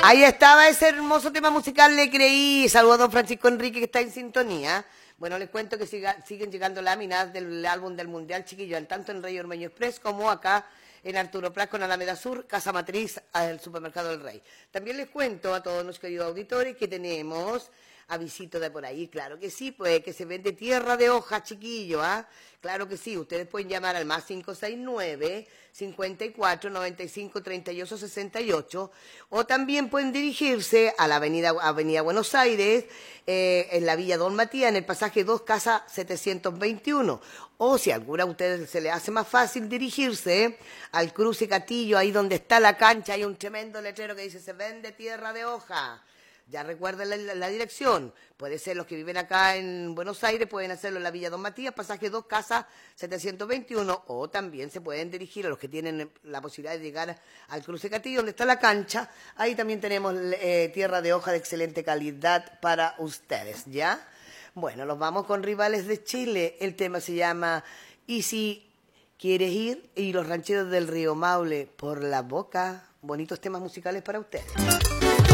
Ahí estaba ese hermoso tema musical, Le Creí. Saludos a don Francisco Enrique, que está en sintonía. Bueno, les cuento que siguen llegando láminas del álbum del Mundial, chiquillo, tanto en Rey Ormeño Express como acá en Arturo Prat con Alameda Sur, Casa Matriz, al Supermercado del Rey. También les cuento a todos nuestros queridos auditores que tenemos avisito de por ahí, claro que sí, pues que se vende tierra de hoja, chiquillo, ¿ah? Claro que sí, ustedes pueden llamar al más 569 54 95 38 68 o también pueden dirigirse a la avenida Buenos Aires, en la Villa Don Matías, en el pasaje 2, casa 721. O si a alguna de ustedes se le hace más fácil dirigirse al cruce Catillo, ahí donde está la cancha, hay un tremendo letrero que dice se vende tierra de hoja. Ya recuerden la dirección. Puede ser los que viven acá en Buenos Aires, pueden hacerlo en la Villa Don Matías, pasaje 2, casa 721, o también se pueden dirigir a los que tienen la posibilidad de llegar al cruce Catillo, donde está la cancha. Ahí también tenemos tierra de hoja de excelente calidad para ustedes, ¿ya? Bueno, nos vamos con Rivales de Chile. El tema se llama ¿Y si quieres ir? Y los rancheros del Río Maule por la boca. Bonitos temas musicales para ustedes.